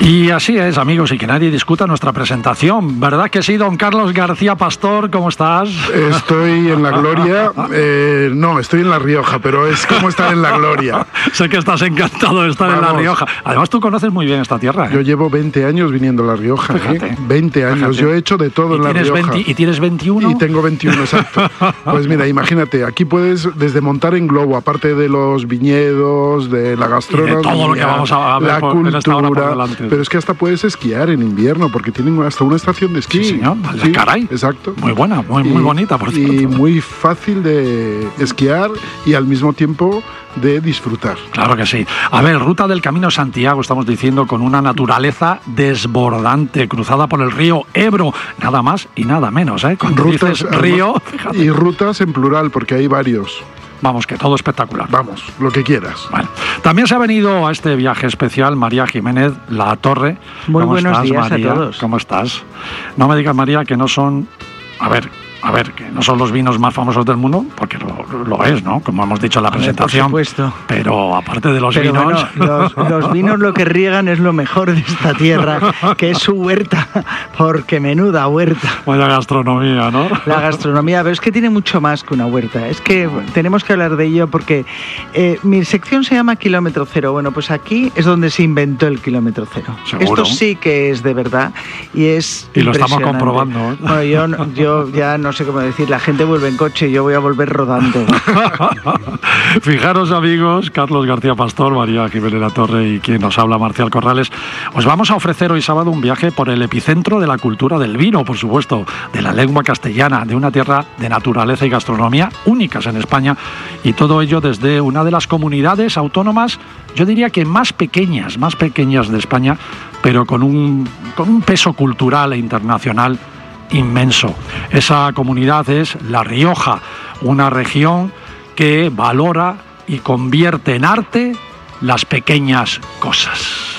Y así es, amigos, y que nadie discuta nuestra presentación. ¿Verdad que sí, don Carlos García Pastor? ¿Cómo estás? Estoy en la gloria. No, estoy en La Rioja, pero es como estar en la gloria. Sé que estás encantado de estar en La Rioja. Además, tú conoces muy bien esta tierra. Yo llevo 20 años viniendo a La Rioja. Fíjate, 20 años. Fíjate. Yo he hecho de todo en La Rioja. ¿Y tienes 21? Y tengo 21, exacto. Pues mira, imagínate, aquí puedes desde montar en globo, aparte de los viñedos, de la gastronomía, y de todo lo que vamos a ver la en esta hora por cultura, delante. pero es que hasta puedes esquiar en invierno, porque tienen hasta una estación de esquí. Sí, señor. Sí, Caray. Exacto. Muy buena, muy bonita, por cierto. Y muy fácil de esquiar y al mismo tiempo de disfrutar. Claro que sí. A ver, ruta del Camino Santiago, estamos diciendo, con una naturaleza desbordante, cruzada por el río Ebro, nada más y nada menos, ¿eh? Cuando Rutas, dices río, fíjate. Y rutas en plural, porque hay varios. Vamos, que todo espectacular. Vamos, lo que quieras. Bueno, también se ha venido a este viaje especial María Jiménez La Torre. Muy buenos estás, días María? a todos. ¿Cómo estás? No me digas, María, que no son... A ver, que no son los vinos más famosos del mundo, porque lo es, ¿no? Como hemos dicho en la presentación. Por supuesto. Pero aparte de los Pero vinos... Bueno, los vinos lo que riegan es lo mejor de esta tierra, que es su huerta, porque menuda huerta. Vaya gastronomía, ¿no? La gastronomía, pero es que tiene mucho más que una huerta. Es que tenemos que hablar de ello porque mi sección se llama Kilómetro Cero. Bueno, pues aquí es donde se inventó el Kilómetro Cero. ¿Seguro? Esto sí que es de verdad y es y lo estamos impresionante. comprobando, ¿eh? Bueno, yo ya no sé cómo decir, la gente vuelve en coche y yo voy a volver rodando. Fijaros, amigos, Carlos García Pastor, María Jiménez La Torre y quien nos habla, Marcial Corrales, os vamos a ofrecer hoy sábado un viaje por el epicentro de la cultura del vino, por supuesto, de la lengua castellana, de una tierra de naturaleza y gastronomía únicas en España, y todo ello desde una de las comunidades autónomas, yo diría que más pequeñas de España, pero con un peso cultural e internacional inmenso. Esa comunidad es La Rioja, una región que valora y convierte en arte las pequeñas cosas.